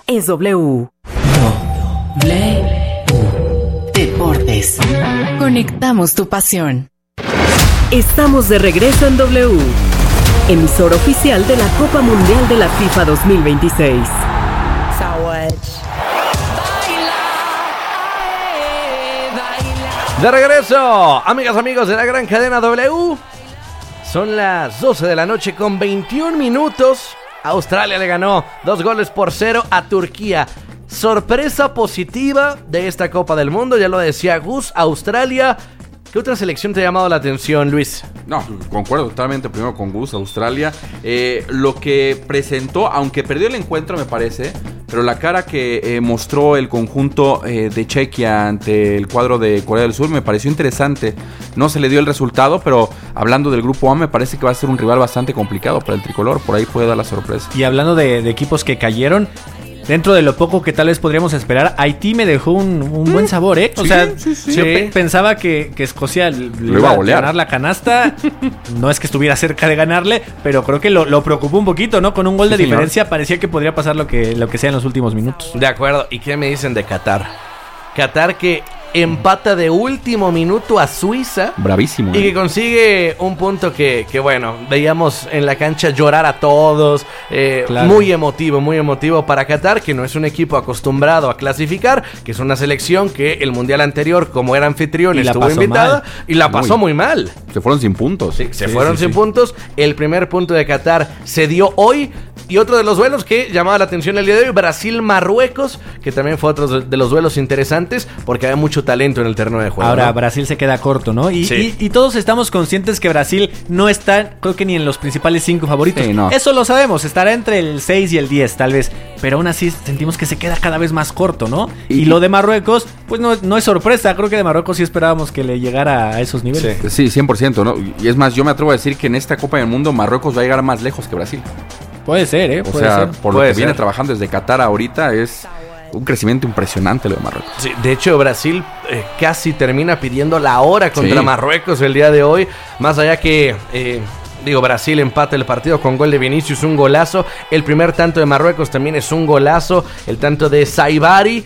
es W. Deportes. Conectamos tu pasión. Estamos de regreso en W, emisor oficial de la Copa Mundial de la FIFA 2026. De regreso, amigas, amigos de la gran cadena W. Son las 12 de la noche con 21 minutos. Australia le ganó 2-0 a Turquía. Sorpresa positiva de esta Copa del Mundo, ya lo decía Gus, Australia. ¿Qué otra selección te ha llamado la atención, Luis? No, concuerdo totalmente primero con Gus, Australia. Lo que presentó, aunque perdió el encuentro me parece, pero la cara que mostró el conjunto de Chequia ante el cuadro de Corea del Sur me pareció interesante. No se le dio el resultado, pero hablando del grupo A me parece que va a ser un rival bastante complicado para el tricolor. Por ahí puede dar la sorpresa. Y hablando de equipos que cayeron, dentro de lo poco que tal vez podríamos esperar, Haití me dejó un buen sabor, ¿eh? O sea, yo pensaba que Escocia le iba a ganar la canasta. No es que estuviera cerca de ganarle, pero creo que lo preocupó un poquito, ¿no? Con un gol de diferencia parecía que podría pasar lo que sea en los últimos minutos. De acuerdo. ¿Y qué me dicen de Qatar? Qatar que empata de último minuto a Suiza. Bravísimo. Y que consigue un punto que bueno, veíamos en la cancha llorar a todos. Claro. Muy emotivo para Qatar, que no es un equipo acostumbrado a clasificar, que es una selección que el mundial anterior, como era anfitrión, estuvo invitada y la pasó muy mal. Se fueron sin puntos. Sí, se fueron sin puntos. El primer punto de Qatar se dio hoy. Y otro de los duelos que llamaba la atención el día de hoy, Brasil-Marruecos, que también fue otro de los duelos interesantes, porque había mucho talento en el terreno de juego. Ahora, ¿no? Brasil se queda corto, ¿no? Y todos estamos conscientes que Brasil no está, creo que ni en los principales 5 favoritos. Sí, no. Eso lo sabemos, estará entre el 6 y el 10, tal vez. Pero aún así sentimos que se queda cada vez más corto, ¿no? Y lo de Marruecos, pues no es sorpresa. Creo que de Marruecos sí esperábamos que le llegara a esos niveles. Sí, 100%, ¿no? Y es más, yo me atrevo a decir que en esta Copa del Mundo Marruecos va a llegar más lejos que Brasil. Puede ser, Puede ser. Por lo que viene trabajando desde Qatar ahorita, es un crecimiento impresionante lo de Marruecos. Sí, de hecho, Brasil casi termina pidiendo la hora contra Marruecos el día de hoy. Más allá que, Brasil empata el partido con gol de Vinicius, un golazo. El primer tanto de Marruecos también es un golazo. El tanto de Saibari.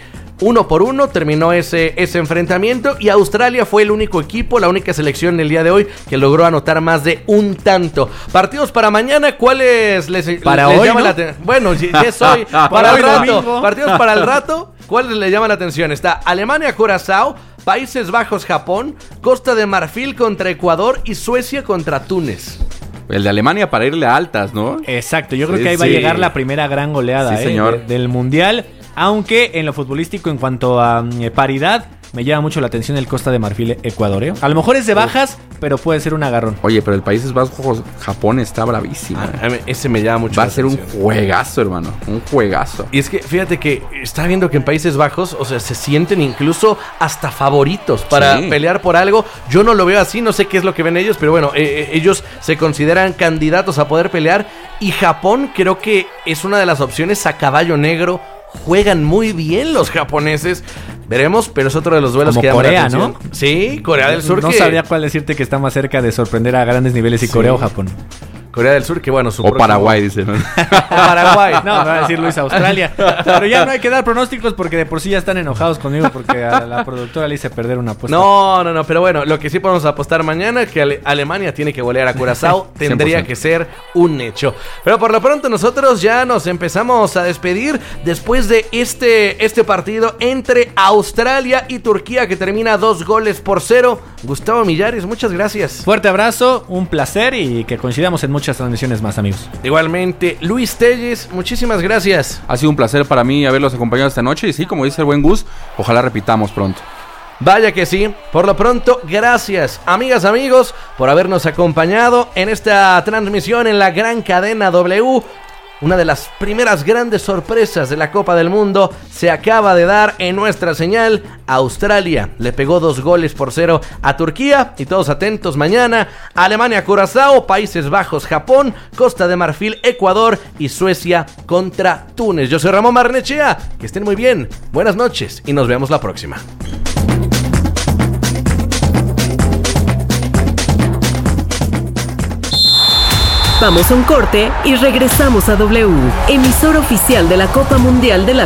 1-1 terminó ese enfrentamiento y Australia fue el único equipo, la única selección del día de hoy que logró anotar más de un tanto. Partidos para mañana, ¿cuáles les llama la atención? Bueno, ya es hoy, para el rato. Partidos para el rato, ¿cuáles les llama la atención? Está Alemania-Curazao, Países Bajos-Japón, Costa de Marfil contra Ecuador y Suecia contra Túnez. El de Alemania para irle a altas, ¿no? Exacto, yo creo que ahí va a llegar la primera gran goleada del Mundial. Aunque en lo futbolístico, en cuanto a paridad, me llama mucho la atención el Costa de Marfil-Ecuador. A lo mejor es de bajas, pero puede ser un agarrón. Oye, pero el Países Bajos, Japón está bravísimo. Ese me llama mucho la atención. Va a ser un juegazo, hermano. Un juegazo. Y es que fíjate que está viendo que en Países Bajos, o sea, se sienten incluso hasta favoritos para pelear por algo. Yo no lo veo así, no sé qué es lo que ven ellos, pero bueno, ellos se consideran candidatos a poder pelear. Y Japón creo que es una de las opciones a caballo negro. Juegan muy bien los japoneses. Veremos, pero es otro de los duelos como que llama Corea, la atención, ¿no? Sí, Corea del Sur. No sabría cuál decirte que está más cerca de sorprender a grandes niveles, si Corea o Japón. Corea del Sur, que bueno, o Paraguay, dice, ¿no? Paraguay. No, me va a decir Luis, Australia. Pero ya no hay que dar pronósticos porque de por sí ya están enojados conmigo porque a la productora le hice perder una apuesta. No, pero bueno, lo que sí podemos apostar mañana es que Alemania tiene que golear a Curazao. Tendría 100%. Que ser un hecho. Pero por lo pronto nosotros ya nos empezamos a despedir después de este partido entre Australia y Turquía, que termina 2-0. Gustavo Millares, muchas gracias. Fuerte abrazo, un placer y que coincidamos en muchas transmisiones más, amigos. Igualmente, Luis Telles, muchísimas gracias. Ha sido un placer para mí haberlos acompañado esta noche y sí, como dice el buen Gus, ojalá repitamos pronto. Vaya que sí. Por lo pronto, gracias, amigas, amigos, por habernos acompañado en esta transmisión en la gran cadena W. Una de las primeras grandes sorpresas de la Copa del Mundo se acaba de dar en nuestra señal. Australia le pegó 2-0 a Turquía. Y todos atentos mañana. Alemania-Curazao, Países Bajos-Japón, Costa de Marfil, Ecuador y Suecia contra Túnez. Yo soy Ramón Barnechea. Que estén muy bien. Buenas noches y nos vemos la próxima. Vamos a un corte y regresamos a W, emisor oficial de la Copa Mundial de la